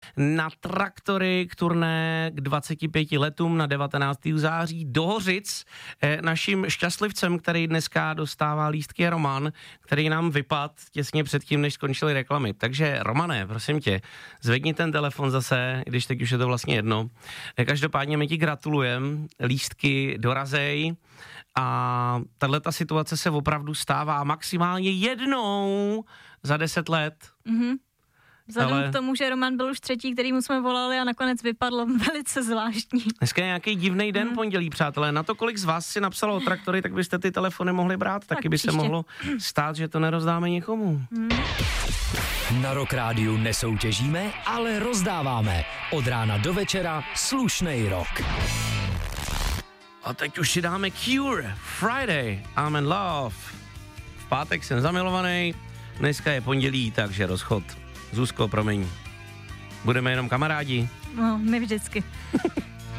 na traktory k turné k 25 letům na 19. září do Hořic. Naším šťastlivcem, který dneska dostává lístky, je Roman, který nám vypadl těsně předtím, než skončily reklamy. Takže Romane, prosím tě, zvedni ten telefon zase, když teď už je to vlastně jedno. Každopádně my ti gratulujem, lístky dorazej a tato situace se opravdu stává maximálně jednou za 10 let. Vzhledem k tomu, že Roman byl už třetí, kterýmu jsme volali a nakonec vypadlo velice zvláštní. Dneska je nějaký divný den pondělí, přátelé. Na to, kolik z vás si napsalo o traktory, tak byste ty telefony mohli brát. Taky by se mohlo stát, že to nerozdáme někomu. Na Rock Rádiu nesoutěžíme, ale rozdáváme. Od rána do večera slušnej rock. A teď už si dáme Cure, Friday, I'm in love. V pátek jsem zamilovaný, dneska je pondělí, takže rozchod. Zuzko, promiň. Budeme jenom kamarádi? No, my vždycky.